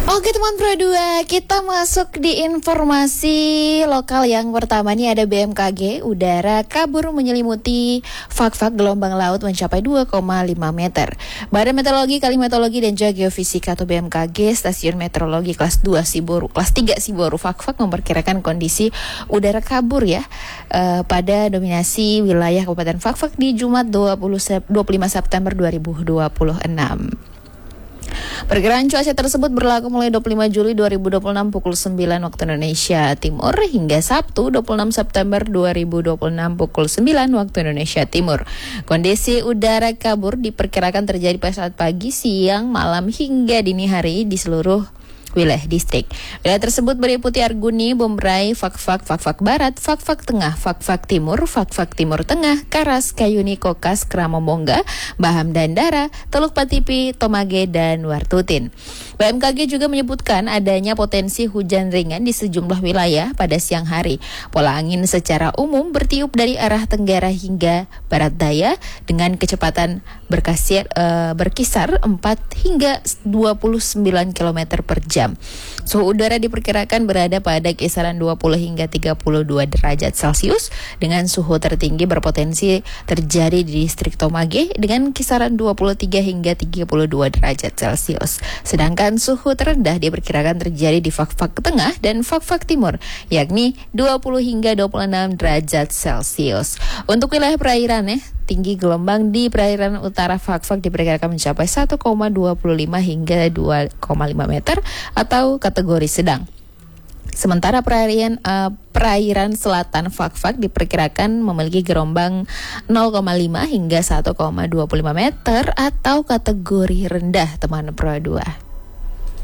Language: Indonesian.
Oke teman Pro 2, kita masuk di informasi lokal yang pertama nih ada BMKG, udara kabur menyelimuti fak-fak gelombang laut mencapai 2,5 meter. Badan Meteorologi, Klimatologi dan juga Geofisika atau BMKG Stasiun Meteorologi kelas 3 Siboru fak-fak memperkirakan kondisi udara kabur ya pada dominasi wilayah Kabupaten Fak-Fak di Jumat 25 September 2026. Perkiraan cuaca tersebut berlaku mulai 25 Juli 2026 pukul 9 waktu Indonesia Timur hingga Sabtu 26 September 2026 pukul 9 waktu Indonesia Timur. Kondisi udara kabur diperkirakan terjadi pada saat pagi, siang, malam hingga dini hari di seluruh wilayah distrik. Wilayah tersebut meliputi Arguni, Bombray, Fak-Fak, Fak-Fak Barat, Fak-Fak Tengah, Fak-Fak Timur, Fak-Fak Timur Tengah, Karas, Kayuni, Kokas, Kramomongga, Baham Dandara, Teluk Patipi, Tomage, dan Wartutin. BMKG juga menyebutkan adanya potensi hujan ringan di sejumlah wilayah pada siang hari. Pola angin secara umum bertiup dari arah tenggara hingga barat daya dengan kecepatan berkisar 4 hingga 29 km per jam. Suhu udara diperkirakan berada pada kisaran 20 hingga 32 derajat Celcius dengan suhu tertinggi berpotensi terjadi di distrik Tomage dengan kisaran 23 hingga 32 derajat Celcius. Sedangkan suhu terendah diperkirakan terjadi di Fak-Fak Tengah dan Fak-Fak Timur yakni 20 hingga 26 derajat Celcius. Untuk wilayah perairan tinggi gelombang di perairan utara Fak-Fak diperkirakan mencapai 1,25 hingga 2,5 meter atau kategori sedang. Sementara perairan selatan Fak-Fak diperkirakan memiliki gelombang 0,5 hingga 1,25 meter atau kategori rendah teman Pro 2.